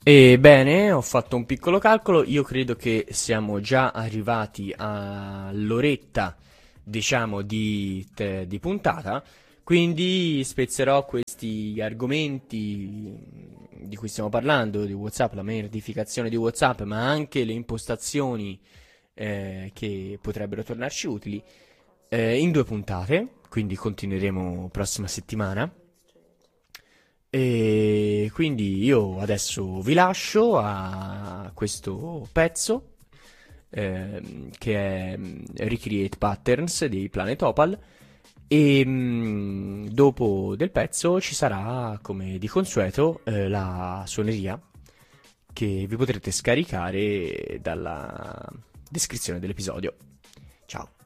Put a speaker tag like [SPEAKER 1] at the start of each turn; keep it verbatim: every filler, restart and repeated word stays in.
[SPEAKER 1] Ebbene, ho fatto un piccolo calcolo, io credo che siamo già arrivati all'oretta, diciamo, di, te- di puntata, quindi spezzerò questi argomenti di cui stiamo parlando, di WhatsApp, la modificazione di WhatsApp, ma anche le impostazioni eh, che potrebbero tornarci utili, eh, in due puntate, quindi continueremo prossima settimana. E quindi io adesso vi lascio a questo pezzo ehm, che è mm, Recreate Patterns di Planet Opal e mm, dopo del pezzo ci sarà, come di consueto, eh, la suoneria che vi potrete scaricare dalla descrizione dell'episodio. Ciao.